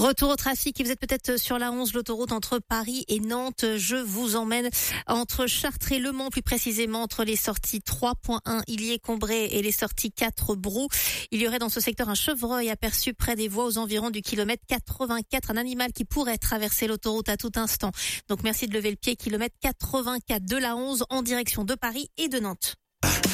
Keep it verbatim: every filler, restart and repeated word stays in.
Retour au trafic et vous êtes peut-être sur la onze, l'autoroute entre Paris et Nantes. Je vous emmène entre Chartres et Le Mans, plus précisément entre les sorties trois point un Illiers-Combray et les sorties quatre Brou. Il y aurait dans ce secteur un chevreuil aperçu près des voies aux environs du kilomètre quatre-vingt-quatre, un animal qui pourrait traverser l'autoroute à tout instant. Donc merci de lever le pied, kilomètre quatre-vingt-quatre de la onze en direction de Paris et de Nantes.